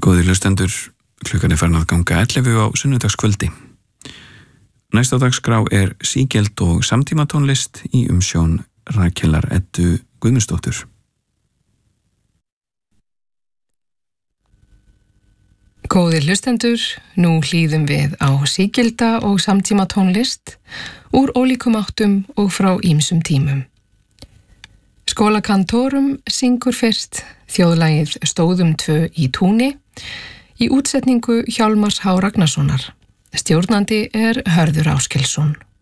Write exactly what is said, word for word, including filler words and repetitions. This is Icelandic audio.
Góðir hlustendur, klukkan er farin að ganga ellefu á sunnudagskvöldi. Næsta dagskrá er sígild og samtímatónlist í umsjón Rakelar Eddu Guðmundsdóttur. Góðir hlustendur, nú hlýðum við á sígilda og samtímatónlist úr ólíkum áttum og frá ýmsum tímum. Skólakantórum syngur fyrst þjóðlagið Stóðum tvö í túni í útsetningu Hjálmars H. Ragnarssonar. Stjórnandi er Hörður Áskelsson.